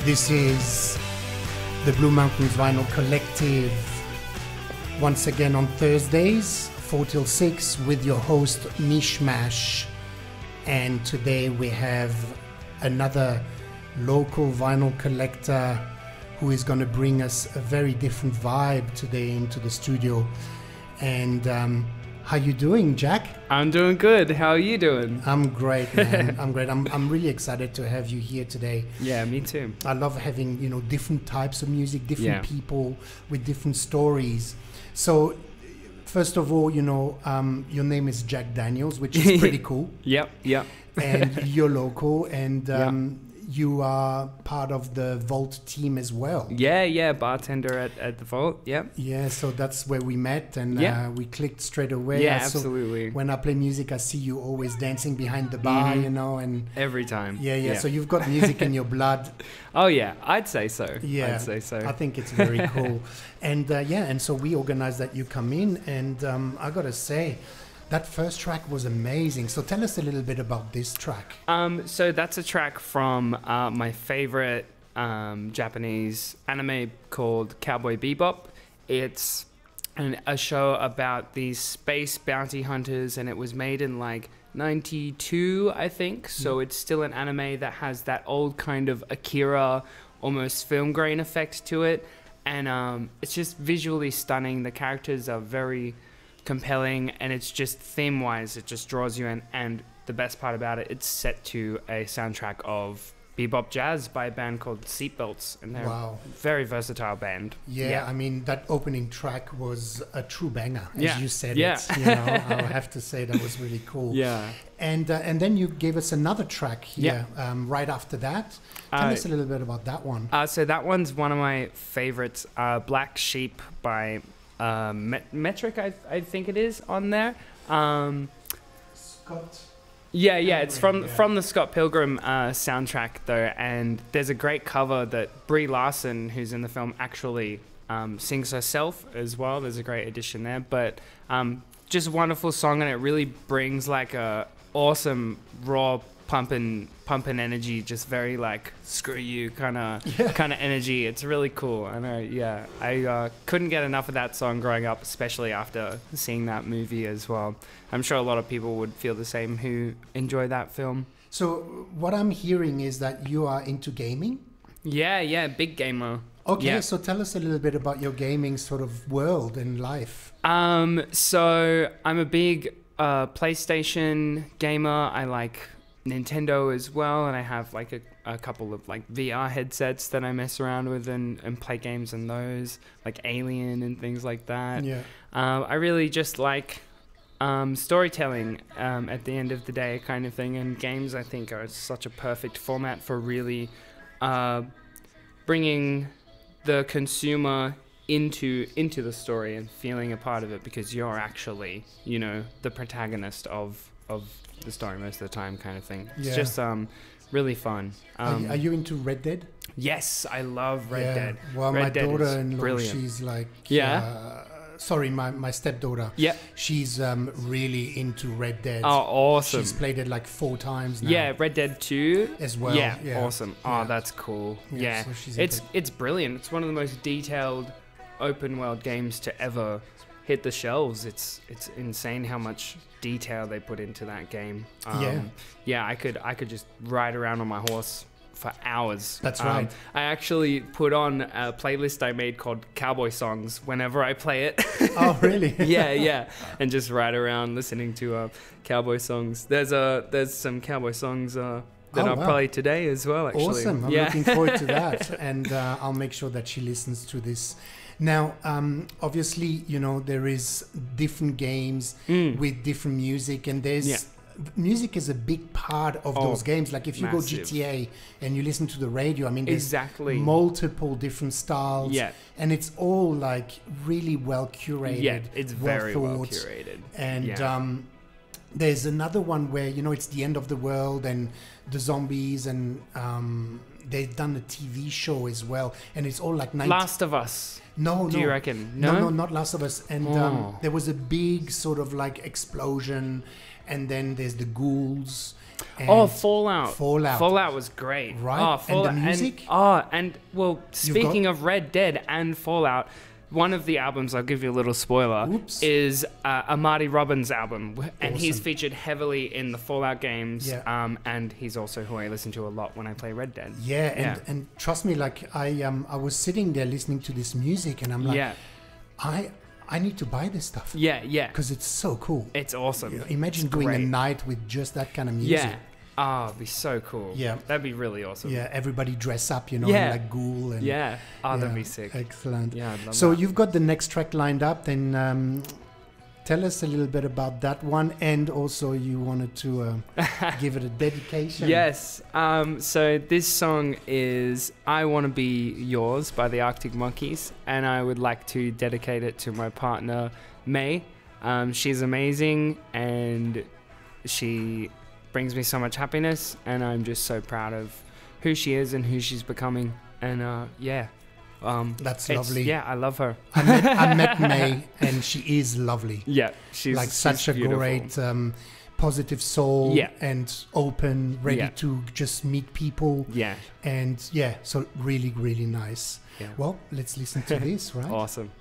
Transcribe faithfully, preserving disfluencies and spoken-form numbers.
This is the Blue Mountains Vinyl Collective, once again on Thursdays, four till six, with your host Mishmash. And today we have another local vinyl collector who is going to bring us a very different vibe today into the studio. And um, how you doing, Jack? I'm doing good. How are you doing? I'm great, man. I'm great. I'm I'm really excited to have you here today. Yeah, me too. I love having, you know, different types of music, different Yeah. people with different stories. So, first of all, you know, um, your name is Jack Daniels, which is pretty cool. Yep, yep. And you're local, and Yeah. um, you are part of the Vault team as well. Yeah, yeah, bartender at, at the Vault. Yep. Yeah, so that's where we met, and Yeah. uh, we clicked straight away. Yeah, I saw- absolutely. when I play music, I see you always dancing behind the bar, Mhm. you know, and Every time. yeah, yeah, So you've got music in your blood. Oh, yeah, I'd say so. Yeah, I'd say so. I think it's very cool. And uh, yeah, and so we organized that you come in, and um, I gotta say, that first track was amazing. So tell us a little bit about this track. Um, so that's a track from uh, my favorite um, Japanese anime called Cowboy Bebop. It's an, a show about these space bounty hunters, and it was made in like ninety-two, I think. So it's still an anime that has that old kind of Akira, almost film grain effect to it. And um, it's just visually stunning. The characters are very compelling, and it's just theme-wise, it just draws you in. And the best part about it, it's set to a soundtrack of bebop jazz by a band called Seatbelts, and they're Wow. a very versatile band. Yeah, I mean, that opening track was a true banger, as Yeah. you said Yeah. it. You know, I'll have to say that was really cool. Yeah. And uh, and then you gave us another track here um, right after that. Tell Uh, us a little bit about that one. Uh, so that one's one of my favorites, uh, Black Sheep by uh, Met- Metric, I, I think it is, on there. Um, Scott. Yeah, yeah, it's from Pilgrim, yeah. from the Scott Pilgrim uh, soundtrack though, and there's a great cover that Brie Larson, who's in the film, actually um, sings herself as well. There's a great addition there, but um, just a wonderful song, and it really brings like a awesome raw pumping pumping energy, just very like screw you kind of Yeah. kind of energy. It's really cool. I know, yeah. I uh, couldn't get enough of that song growing up, especially after seeing that movie as well. I'm sure a lot of people would feel the same who enjoy that film. So what I'm hearing is that you are into gaming. Yeah, yeah, big gamer. Okay, Yeah. so tell us a little bit about your gaming sort of world and life. Um, so I'm a big uh, PlayStation gamer. I like Nintendo as well, and I have like a, a couple of like V R headsets that I mess around with and, and play games on those, like Alien and things like that. Yeah. Um, I really just like um, storytelling um, at the end of the day kind of thing, and games I think are such a perfect format for really uh, bringing the consumer into into the story and feeling a part of it, because you're actually, you know, the protagonist of of the story most of the time kind of thing. It's Yeah. just um, really fun. Are, Um, you- are you into Red Dead? yes, I love Red yeah. Dead. Well, Red my Dead is daughter-in-law, brilliant. she's like, Yeah? uh, sorry, my, my stepdaughter. Yep. She's um, really into Red Dead. Oh, awesome. She's played it like four times now. Yeah, Red Dead two As well, Yeah, yeah. awesome. Yeah. Oh, that's cool. Yeah, Yeah, so she's it's into- it's brilliant. It's one of the most detailed open world games to ever hit the shelves. It's it's insane how much detail they put into that game. Um, Yeah. yeah. I could I could just ride around on my horse for hours. That's Um, right. I actually put on a playlist I made called Cowboy Songs whenever I play it. Oh, really? yeah, yeah, and just ride around listening to uh, cowboy songs. There's a there's some cowboy songs uh, that Oh, I'll wow. play today as well. Actually, Awesome. I'm yeah. looking forward to that. And uh, I'll make sure that she listens to this. Now, um, obviously, you know, there is different games Mm. with different music, and there's Yeah. music is a big part of Oh, those games. Like if you go massive. G T A and you listen to the radio, I mean, there's Exactly. multiple different styles. Yeah. And it's all like really well curated. Yeah, it's very well thought. curated. And Yeah. um, there's another one where, you know, it's the end of the world and the zombies, and um, they've done a T V show as well. And it's all like... nineteen Last of Us. No, Do no. you reckon? No, No? no, not Last of Us. And um, Oh. there was a big sort of like explosion, and then there's the Ghouls. And Oh, Fallout. Fallout. Fallout was great. Right. Oh, And the Fallout. music? oh, and well, speaking got- of Red Dead and Fallout, one of the albums, I'll give you a little spoiler, Oops. is uh, a Marty Robbins album. And he's Awesome. featured heavily in the Fallout games. Yeah. Um, and he's also who I listen to a lot when I play Red Dead. Yeah, and, Yeah. and trust me, like I um I was sitting there listening to this music, and I'm like, yeah. I I need to buy this stuff Yeah, yeah. because it's so cool. It's awesome. You know, imagine It's doing great. a night with just that kind of music. Yeah. Oh, it'd be so cool. Yeah. That'd be really awesome. Yeah, everybody dress up, you know, Yeah. like Ghoul and Yeah. Oh, that'd yeah, be sick. Excellent. Yeah, I'd love So that. you've got the next track lined up, then um, tell us a little bit about that one, and also you wanted to uh, give it a dedication. Yes. Um, so this song is I Want to Be Yours by the Arctic Monkeys, and I would like to dedicate it to my partner, May. Um, she's amazing, and she brings me so much happiness, and I'm just so proud of who she is and who she's becoming. And uh, yeah. Um, That's it's- lovely. Yeah, I love her. I met, I met May, and she is lovely. Yeah, she's like she's such a beautiful. great um, positive soul, Yeah. and open, ready Yeah. to just meet people, Yeah. and yeah, so really, really nice. Yeah. Well, let's listen to this, right? Awesome.